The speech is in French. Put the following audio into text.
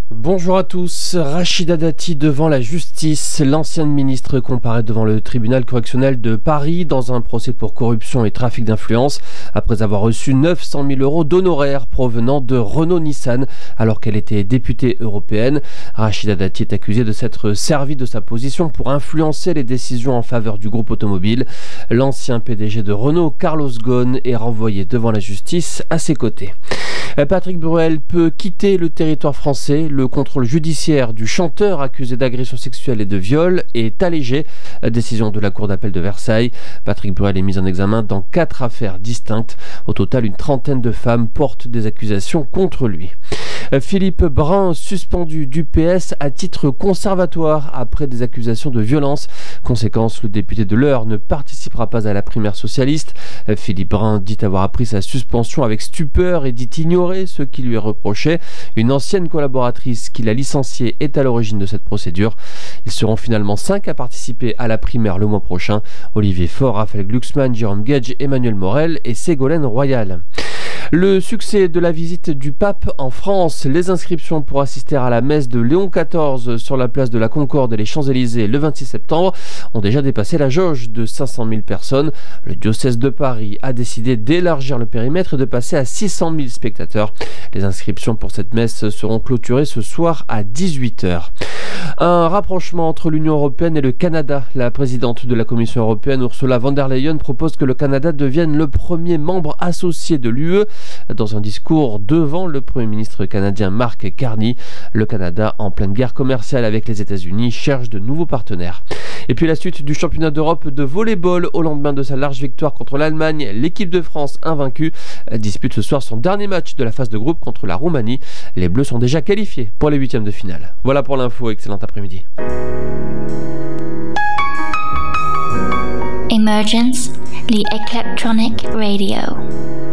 Bonjour à tous. Rachida Dati devant la justice. L'ancienne ministre comparaît devant le tribunal correctionnel de Paris dans un procès pour corruption et trafic d'influence après avoir reçu 900 000 euros d'honoraires provenant de Renault-Nissan alors qu'elle était députée européenne. Rachida Dati est accusée de s'être servie de sa position pour influencer les décisions en faveur du groupe automobile. L'ancien PDG de Renault, Carlos Ghosn, est renvoyé devant la justice à ses côtés. Patrick Bruel peut quitter le territoire français. Le contrôle judiciaire du chanteur accusé d'agression sexuelle et de viol est allégé. Décision de la Cour d'appel de Versailles. Patrick Bruel est mis en examen dans 4 affaires distinctes. Au total, une trentaine de femmes portent des accusations contre lui. Philippe Brun, suspendu du PS à titre conservatoire après des accusations de violence. Conséquence, le député de l'Eure ne participera pas à la primaire socialiste. Philippe Brun dit avoir appris sa suspension avec stupeur et dit ignorer ce qui lui est reproché. Une ancienne collaboratrice qui l'a licencié est à l'origine de cette procédure. Ils seront finalement 5 à participer à la primaire le mois prochain. Olivier Faure, Raphaël Glucksmann, Jérôme Gage, Emmanuel Morel et Ségolène Royal. Le succès de la visite du pape en France, les inscriptions pour assister à la messe de Léon XIV sur la place de la Concorde et les Champs-Élysées le 26 septembre ont déjà dépassé la jauge de 500 000 personnes. Le diocèse de Paris a décidé d'élargir le périmètre et de passer à 600 000 spectateurs. Les inscriptions pour cette messe seront clôturées ce soir à 18h. Un rapprochement entre l'Union européenne et le Canada. La présidente de la Commission européenne, Ursula von der Leyen, propose que le Canada devienne le premier membre associé de l'UE. Dans un discours devant le Premier ministre canadien Mark Carney, le Canada, en pleine guerre commerciale avec les États-Unis, cherche de nouveaux partenaires. Et puis la suite du championnat d'Europe de volley-ball au lendemain de sa large victoire contre l'Allemagne. L'équipe de France, invaincue, dispute ce soir son dernier match de la phase de groupe contre la Roumanie. Les Bleus sont déjà qualifiés pour les huitièmes de finale. Voilà pour l'info, excellent après-midi. Emergence, the electronic radio.